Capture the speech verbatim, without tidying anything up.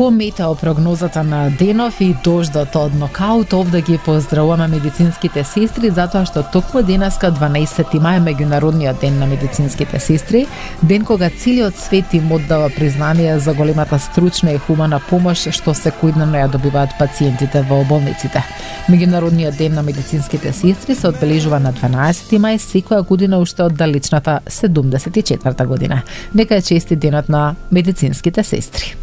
По метеопрогнозата на денов и дождот од нокаут, овде ги поздравуваме медицинските сестри затоа што токму денеска дванаесети мај е меѓународниот ден на медицинските сестри, ден кога целиот свет им оддава признание за големата стручна и хумана помош што секојдневно ја добиваат пациентите во болниците. Меѓународниот ден на медицинските сестри се одбележува на дванаесети мај секоја година уште од далечната седумдесет и четврта година. Нека е честит денот на медицинските сестри.